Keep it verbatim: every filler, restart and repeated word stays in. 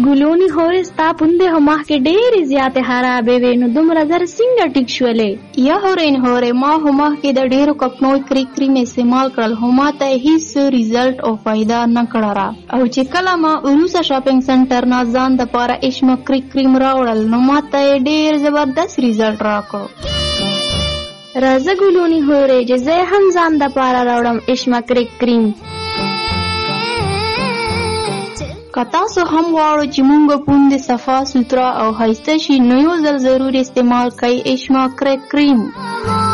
ګلونی هورې ستا پوندې خو مخکې ډېرې زیاتې خرابې وې، نو دومره زر څنګه ټیک شولې؟ یا هورین هورې ما خو مخکې د ډېرو کمپنیو کریم کریم استعمال کړل، خو ما ته هیڅ ریزلټ او فایده نه کړه را. او چې کله ما وروسته شاپینګ سنټر نه ځان دپاره اشما کریم کریم راوړل، نو ما ته یې ډېر زبردست ریزلټ راکړو. راځه ګلونی هورې چې زه هم ځان دپاره راوړم اشما کریم کریم. که تاسو هم غواړو چې مونږ پوندې صفا سوتره او ښایسته شي، نو یو ځل ضرور استعمال کړئ اشما کریم کریم.